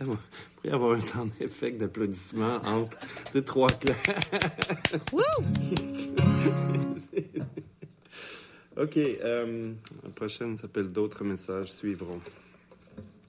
pourrait y avoir un sound effect d'applaudissement entre ces trois clans. Wouh! OK. La prochaine s'appelle « D'autres messages suivront ».